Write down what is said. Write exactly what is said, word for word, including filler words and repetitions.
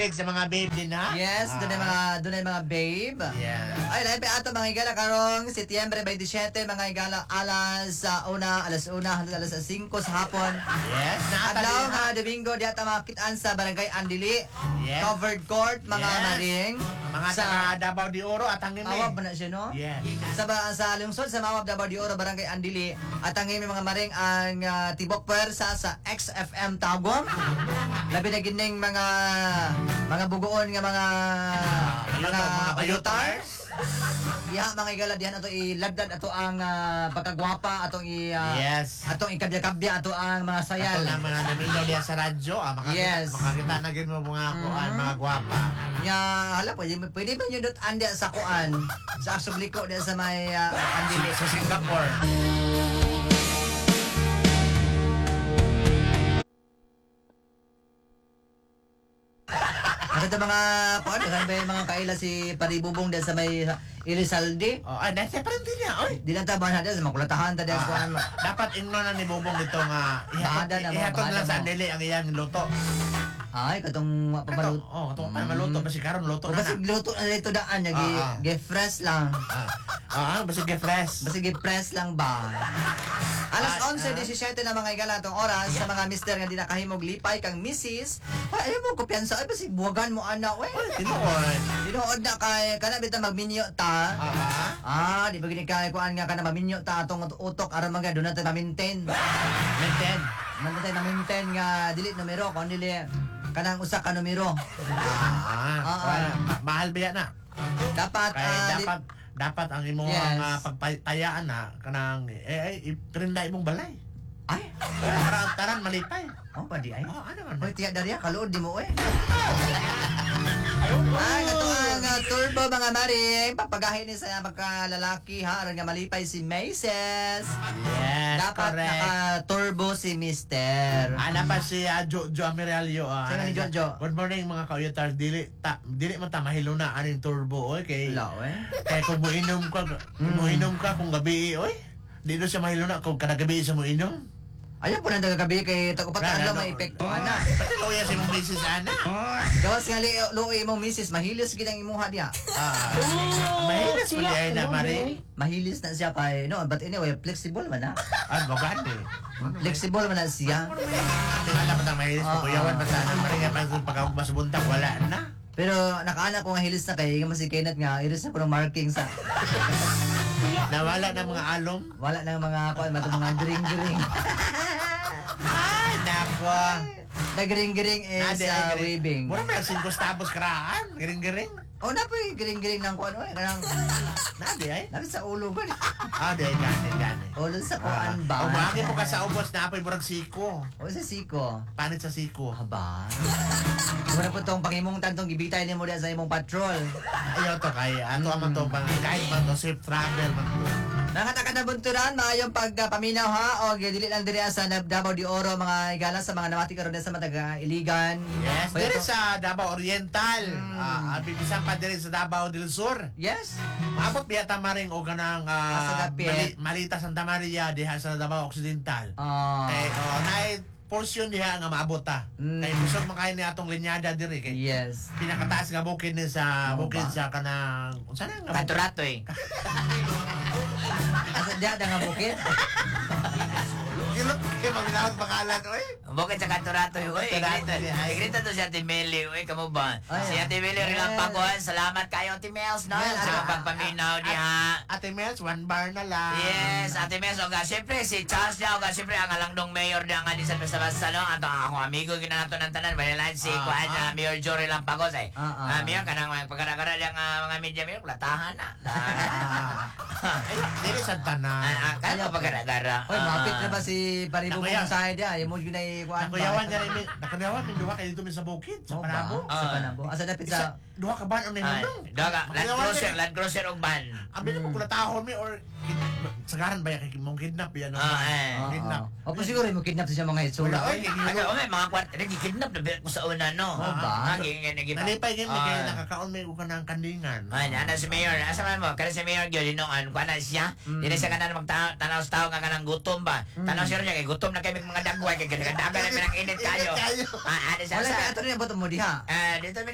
mahilig sa mga babe din, ha? Yes, Ah. doon ay mga doon ay mga babe. Yeah. Ay, lahat pa ato mga igala karong Setyembre twenty-seven mga igala alas sa una, alas una hanggang alas singko sa hapon. Yes, Adlaw nakatali, nga Domingo di ata makitaan sa Barangay Andili. Yes. Covered court mga Yes. maring. Mga sa taga Davao de Oro at ang Awab ba na siya, no? Yes. Sa ba, sa lungsod sa Mawab Davao de Oro Barangay Andili at ang imi mga maring ang ah, tibok pwersa sa X F M Tagum. Labi na gining mga mga bugoon nga mga mga bayutar. Ya mga igala dihan ato ilagdad ato ang ah, pagkagwapa atong i ah, Yes. atong ikabya-kabya ato ang mga sayal. Ato na mga naminaw diya sa radyo, ah, makakita, Yes. makakita na gid mo mga kuan, Mhm. mga gwapa. Ya, hala pwede pwede ba nyo dot anda sa kuan sa Asubliko diyan sa may ah, Andili. Sa Singapore. Ano ito mga kuan kan ba yung mga kaila si Paribubong diyan sa may Irisalde? Oh, ay, nasa pa rin din niya, oy. Di lang tabahan natin sa makulatahan ta diyan kuan. Ah, dapat ingno na ni Bubong dito nga Bahada na mo, ihatod bahada lang sa mo. Andili ang iyang luto. Ay katong Kato, pamalut. oh, katong pa maluto basi karon luto O na basi na. luto na dito daan niya gi, Ah, ah. gi fresh lang. Ah, ah, basi ge fresh. Basi gi press lang ba. Alas Ah, eleven ah. seventeen na mga igala tong oras sa mga mister nga di nakahimog lipay kang missis. Ay mo kumpiyansa ay basi buwagan mo ana we. Tinuod. Tinuod na kay kana bitaw magminyo ta. Ah, Ah, di ba gini kay kuan nga kana maminyo ta atong utok aron mga doon natin ma-maintain. maintain. Man tayo ma-maintain nga dili numero kon dili kanang usa ka numero. Ah, Ah, wala. ah. Ma- mahal ba yan na? Dapat Kaya ah, di- dapat dapat ang imong Yes. mga pagtayaan na kanang eh eh iprinda imong balay. ay, Para taran malipay. oh pa di ay. Oh, ano man. Hoy tiya dariya kaluod di mo eh. Ay, ato ang ah, turbo mga maring papagahin ni sa pagkalalaki ha aron nga malipay si Maces. Yes, Dapat correct. naka-turbo si Mister. Ana pa si uh, Jo Jo Amiralio. ah. Sino ni Jojo? Good morning mga kauyutar. Dili ta dili man ta mahiluna aning turbo oy kay Wala eh. kay kung moinom ka kung moinom ka kung gabi oy. Di do siya mahiluna kung kada gabi siya moinom. Ayaw po nang gabi kay tagupat Wala, adlaw no. may epekto ana. Pati loya si mong misis ana. Gawas nga li luoy mo misis mahilis gid ang imuha diha. Ah. Mahilas mo diay na mari. Mahilis na siya kay no but anyway flexible man na. Ah, bagante. Flexible man na siya. Wala pa tang mahilis Ah, ko kuyawan ah. pa sana mari nga pa pag mas buntag wala na. Pero nakaana ko nga hilis na kay nga si Kenneth nga iris na ko ng marking sa Nawala na mga alom. wala nang mga kuan mga mga gring-gring. Ay, nako. Nagring-gring is Nade, uh, ay, gring. waving. Mura may singkos tapos karaan. Giring-giring. Oh na po yung gring-gring ng kuan oy kanang Nade ay. nari sa ulo ba? Ah, di, gani, gani. Ulo sa Ah, kuan ba? umagi po ka sa ubos na apoy murag siko. O sa siko. Panit sa siko. Aba. Muna po tong pangimong tantong gibitay ni mo diya sa imong patrol. Ayaw to kay ato man to pang kahit man to safe travel man to. Nakataka na bunturan, maayong pagpaminaw ha, o dili lang diri sa Davao de Oro, mga igala sa mga namati karon sa mataga Iligan. Yes, Pwede diri to- sa Davao Oriental. Mm. Ah, abi bisan pa diri sa Davao del Sur. Yes. Maabot biya ta maring o ganang ah, Sa dapit. Mali, Malita Santa Maria diha sa Davao Occidental. Ah. Kay oh, naay portion diha nga maabot ta. Mm. Kay gusto man kay ni atong linyada diri kay Yes. pinakataas nga bukid ni sa Ano bukid ba? sa kanang unsa na nga Kanturato eh. Asa diya da nga bukid? Kilot kay maminawat pangalan oy. Bukod sa Kanturato eh. Uy, Kanturato, igrita. ay. Igrita to si Ate Meli. Uy, kamo ba? Ay, Si Ate Meli rin ang yes. pagkuhan. Salamat kayo, Ate Mels, no? Yes, Sa ah, pagpaminaw diha. Ate Mels, one bar na lang. Yes, Ate Mels. O ga, siyempre, si Charles niya. O ga, siyempre, ang alangdong mayor niya nga di sa Basta-Basta, no? Ato ang akong amigo, ginanato ng tanan. Balilan si Ah, Kuan, ah. ah, Mayor Jory Lampagos, eh. Ah, ah. Ah, Mayor, kanang mga pagkara-kara niya nga mga media mayor, kulatahan na. Ah, ay, dili sa tanan. Ah, ah, kaya pagkara-kara. Oy, mapit na ba si Paribubong Nakuya. sa dia? Imo gyud nay kuan. Nakuyawan niya rin, nakayawan min duha kay dito min sa bukid, sa Sa Panabo. Panabo. Sa Ah. Panabo. Asa dapit Isa, sa duha ka ba ang Ay, nahimong? daga, Land Cruiser, Land Cruiser og van. Abi na mo kulatahon mi or sagaran ba kay mong kidnap yan? Ah, eh. Ah, Kidnap. ah. O siguro mo kidnap siya mga itsura. Wala, oy, Ano, oh, may mga kwarta, nagkikidnap na ko sa una, no? Oh, ba? Ah, gingin, naging... Nalipay gyud mi kay Ah. nakakaon mi ug kanang kandingan. Ay, ana si Mayor, asa man mo? Kada si Mayor gyud nung an kuan na siya. Mm. Dili siya kanan magtanaw sa tao nga kanang gutom ba. Tanaw siya niya kay gutom na kay mga dagway kay gadagan na init kayo. Init kayo. Ah, ano siya Wala sa kay ato niya boto mo diha. Ah, dito